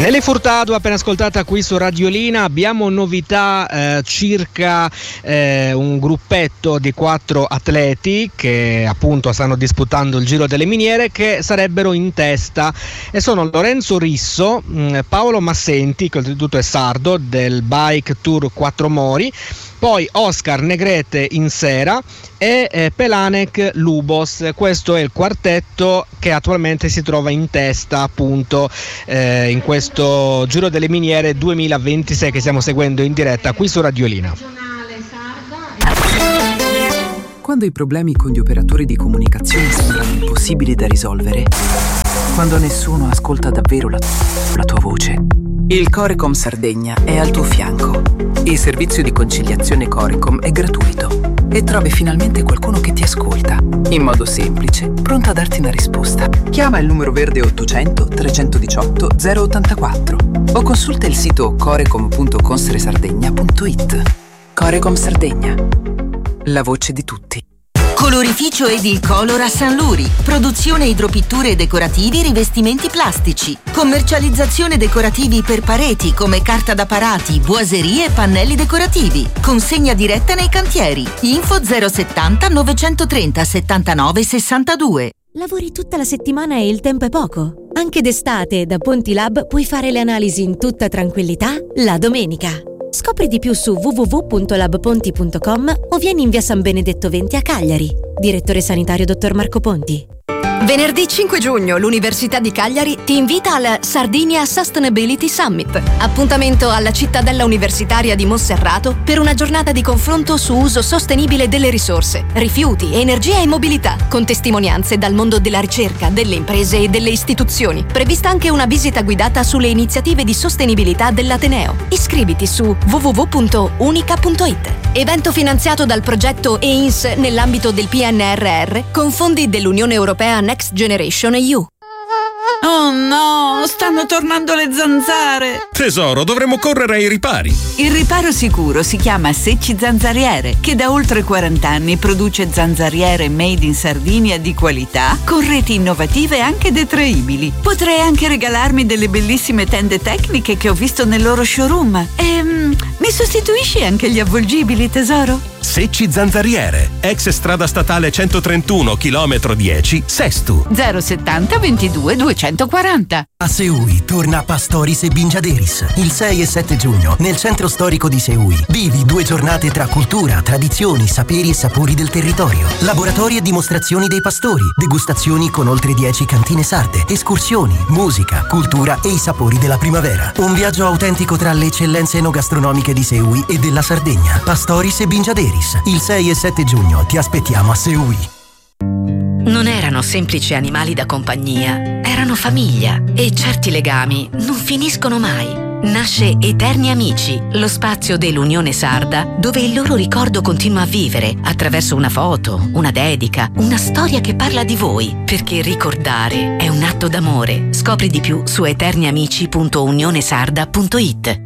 Nelly Furtado, appena ascoltata qui su Radiolina. Abbiamo novità circa un gruppetto di 4 atleti che appunto stanno disputando il Giro delle Miniere, che sarebbero in testa, e sono Lorenzo Risso, Paolo Massenti, che oltretutto è sardo, del Bike Tour Quattro Mori, poi Oscar Negrete in Sera e Pelanek Lubos. Questo è il quartetto che attualmente si trova in testa appunto in questo Giro delle Miniere 2026 che stiamo seguendo in diretta qui su Radiolina. Quando i problemi con gli operatori di comunicazione sembrano impossibili da risolvere, quando nessuno ascolta davvero la tua voce, il Corecom Sardegna è al tuo fianco. Il servizio di conciliazione Corecom è gratuito e trovi finalmente qualcuno che ti ascolta, in modo semplice, pronto a darti una risposta. Chiama il numero verde 800 318 084 o consulta il sito corecom.consresardegna.it. Corecom Sardegna, la voce di tutti. Colorificio Edicolor a San Luri. Produzione idropitture e decorativi, rivestimenti plastici. Commercializzazione decorativi per pareti come carta da parati, boiserie e pannelli decorativi. Consegna diretta nei cantieri. Info 070 930 79 62. Lavori tutta la settimana e il tempo è poco? Anche d'estate da Pontilab puoi fare le analisi in tutta tranquillità la domenica. Scopri di più su www.labponti.com o vieni in via San Benedetto 20 a Cagliari. Direttore sanitario dottor Marco Ponti. Venerdì 5 giugno l'Università di Cagliari ti invita al Sardinia Sustainability Summit. Appuntamento alla cittadella universitaria di Monserrato per una giornata di confronto su uso sostenibile delle risorse, rifiuti, energia e mobilità, con testimonianze dal mondo della ricerca, delle imprese e delle istituzioni. Prevista anche una visita guidata sulle iniziative di sostenibilità dell'Ateneo. Iscriviti su www.unica.it. Evento finanziato dal progetto EINS nell'ambito del PNRR con fondi dell'Unione Europea Next Generation EU. Oh no, stanno tornando le zanzare. Tesoro, dovremmo correre ai ripari. Il riparo sicuro si chiama Secci Zanzariere, che da oltre 40 anni produce zanzariere made in Sardinia di qualità, con reti innovative e anche detraibili. Potrei anche regalarmi delle bellissime tende tecniche che ho visto nel loro showroom. Mi sostituisci anche gli avvolgibili, tesoro? Secci Zanzariere, ex strada statale 131, chilometro 10, Sestu. 070 22 240. A Seui torna Pastoris e Bingiaderis il 6 e 7 giugno nel centro storico di Seui. Vivi 2 giornate tra cultura, tradizioni, saperi e sapori del territorio. Laboratori e dimostrazioni dei pastori, degustazioni con oltre 10 cantine sarde, escursioni, musica, cultura e i sapori della primavera. Un viaggio autentico tra le eccellenze enogastronomiche di Seui e della Sardegna. Pastoris e Bingiaderis il 6 e 7 giugno ti aspettiamo a Seui. Non erano semplici animali da compagnia, erano famiglia e certi legami non finiscono mai. Nasce Eterni Amici, lo spazio dell'Unione Sarda dove il loro ricordo continua a vivere attraverso una foto, una dedica, una storia che parla di voi, perché ricordare è un atto d'amore. Scopri di più su eterniamici.unionesarda.it.